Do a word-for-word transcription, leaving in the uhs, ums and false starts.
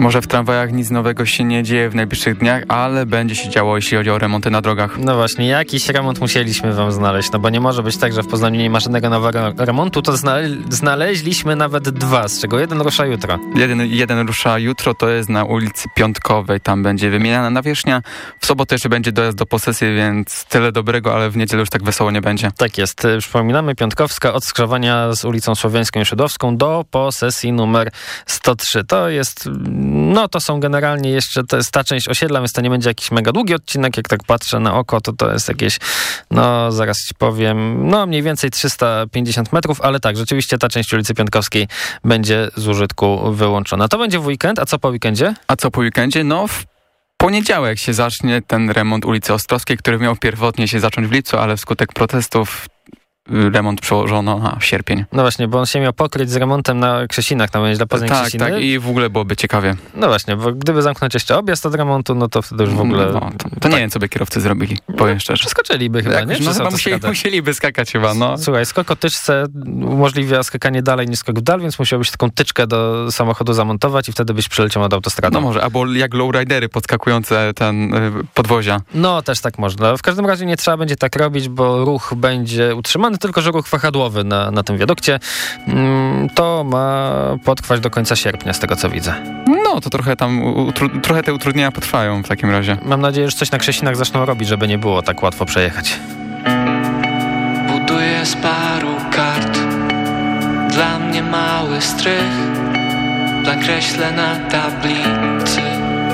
Może w tramwajach nic nowego się nie dzieje w najbliższych dniach, ale będzie się działo, jeśli chodzi o remonty na drogach. No właśnie, jakiś remont musieliśmy wam znaleźć, no bo nie może być tak, że w Poznaniu nie ma żadnego nowego remontu, to znale- znaleźliśmy nawet dwa, z czego jeden rusza jutro. Jeden, jeden rusza jutro, to jest na ulicy Piątkowej, tam będzie wymieniana nawierzchnia. W sobotę jeszcze będzie dojazd do posesji, więc tyle dobrego, ale w niedzielę już tak wesoło nie będzie. Tak jest, przypominamy, Piątkowska od skrzyżowania z ulicą Słowiańską i Szydłowską do posesji numer sto trzy. To jest, no to są generalnie jeszcze, to jest ta część osiedla, więc to nie będzie jakiś mega długi odcinek, jak tak patrzę na oko, to to jest jakieś, no zaraz ci powiem, no mniej więcej trzysta pięćdziesiąt metrów, ale tak, rzeczywiście ta część ulicy Piątkowskiej będzie z użytku wyłączona. To będzie w weekend, a co po weekendzie? A co po weekendzie? No w poniedziałek się zacznie ten remont ulicy Ostrowskiej, który miał pierwotnie się zacząć w lipcu, ale wskutek protestów remont przełożono na sierpień. No właśnie, bo on się miał pokryć z remontem na Krzesinach, na Węźle Poznań Tak, Krzesiny. tak i w ogóle byłoby ciekawie. No właśnie, bo gdyby zamknąć jeszcze objazd od remontu, no to wtedy już w ogóle... No, to to tak. Nie wiem, co by kierowcy zrobili, powiem no, szczerze. Przeskoczyliby chyba, Jak, nie? No chyba musieli, musieliby skakać chyba, no. Słuchaj, skok o tyczce umożliwia skakanie dalej niż skok w dal, więc musiałbyś taką tyczkę do samochodu zamontować i wtedy byś przyleciał nad autostradą. No może, albo jak lowridery podskakujące ten y, podwozia. No, też tak można. W każdym razie nie trzeba będzie tak robić, bo ruch będzie utrzymany, tylko że ruch wahadłowy na, na tym wiadukcie. To ma potrwać do końca sierpnia, z tego co widzę. No, to trochę tam, utru- trochę te utrudnienia potrwają w takim razie. Mam nadzieję, że coś na Krzesinach zaczną robić, żeby nie było tak łatwo przejechać. Buduję z paru kart, dla mnie mały strych, nakreślę na tablicy